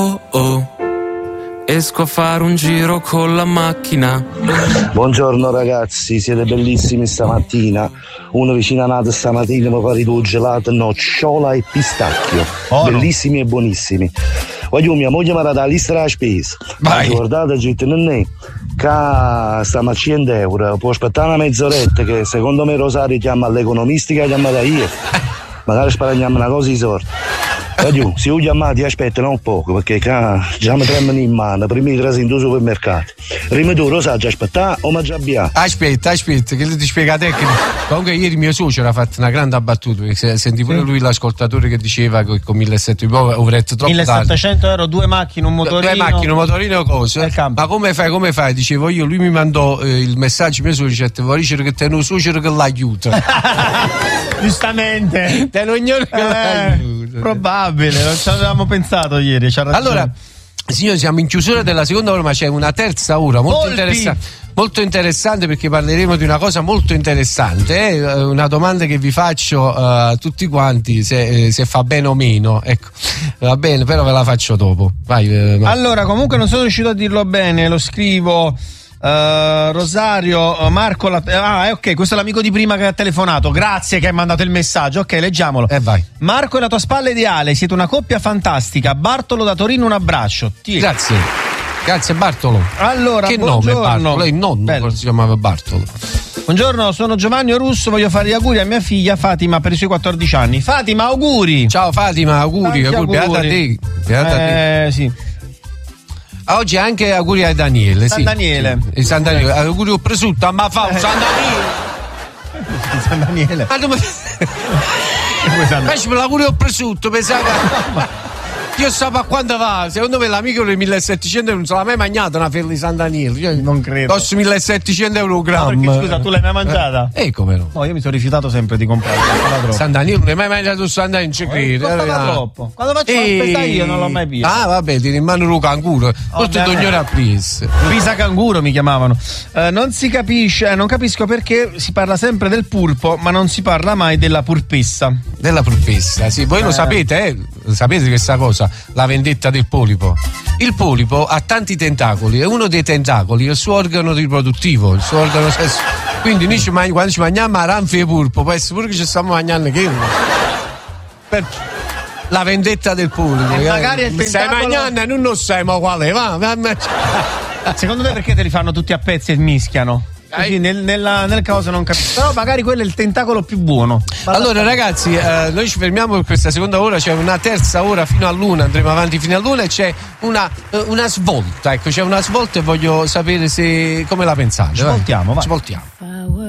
Esco a fare un giro con la macchina. Buongiorno ragazzi, siete bellissimi stamattina. Uno vicino a Nata stamattina mi fa il gelato nocciola e pistacchio. Bellissimi e buonissimi. Voglio mia moglie mi ha dato la lista della spesa. Ma guardate, gente, non è che stiamo a 100 euro. Può aspettare una mezz'oretta che secondo me Rosario chiama all'economistica e chiama da io. Magari sparagliamo una cosa di sorte. Voglio, se io chiamati aspettano un poco perché già mi tremano in mano prima di trasare in due supermercati. Prima tu Rosario aspettare o ma già abbiamo? Aspetta, che ti spiega la tecnica. Comunque ieri mio suocero ha fatto una grande battuta, senti pure lui l'ascoltatore che diceva che con 1.700 avrete troppo 1.700 euro, due macchine, un motorino e cose. Ma come fai? Dicevo io, lui mi mandò il messaggio mio suocero, diceva vorrei che te un suocero che l'aiuta. Giustamente. Te lo ignoro che l'aiuta. Probabile, non ci avevamo pensato ieri. Allora, signori, siamo in chiusura della seconda ora, ma c'è una terza ora molto interessante perché parleremo di una cosa molto interessante. Una domanda che vi faccio a tutti quanti, se fa bene o meno. Ecco, va bene, però ve la faccio dopo. Vai. Allora, comunque non sono riuscito a dirlo bene, lo scrivo. Rosario, Marco, ok, questo è l'amico di prima che ha telefonato. Grazie che hai mandato il messaggio. Ok, leggiamolo. Vai. Marco è la tua spalla ideale, siete una coppia fantastica. Bartolo da Torino, un abbraccio. Grazie Bartolo. Allora, che buongiorno. nome Bartolo? Lei non si chiamava Bartolo. Buongiorno, sono Giovanni Russo, voglio fare gli auguri a mia figlia Fatima per i suoi 14 anni. Fatima, auguri. Ciao Fatima, auguri. Beata a te. Sì. Oggi anche auguri a Daniele. San Daniele. Sì. San Daniele. Auguri presunto, ma fa un San Daniele. San Daniele. Facciamo l'augurio presunto, pensavo. Io so a quanto va, secondo me l'amico del 1700 non se l'ha mai mangiata una fella di San Daniele. Io non credo. Costa 1.700 euro un grammo. Perché, scusa, tu l'hai mai mangiata? Come no? No, io mi sono rifiutato sempre di comprare. San Daniele, non hai mai mangiato San Daniele, non ci credo. Costava troppo. Quando faccio la spesa io non l'ho mai visto. Ah, vabbè, ti rimane un canguro. Questo togliere a Pisa. Pisa canguro mi chiamavano. Non si capisce, non capisco perché si parla sempre del purpo, ma non si parla mai della purpessa. Della purpessa, sì. Voi lo sapete, sapete questa cosa? La vendetta del polipo. Il polipo ha tanti tentacoli e uno dei tentacoli è il suo organo riproduttivo, il suo organo sessuale. Quindi noi quando ci mangiamo a ranfi e purpo, può essere pure che ci stiamo mangiando quello. La vendetta del polipo. Magari il stai mangiando e non lo sai, ma quale va? Secondo me perché te li fanno tutti a pezzi e mischiano? Così nel caso non capisco. Però magari quello è il tentacolo più buono. Allora ragazzi, noi ci fermiamo per questa seconda ora, c'è una terza ora fino all'una, andremo avanti fino all'una e c'è una svolta, ecco, c'è una svolta e voglio sapere come la pensate. Svoltiamo, vai. Svoltiamo.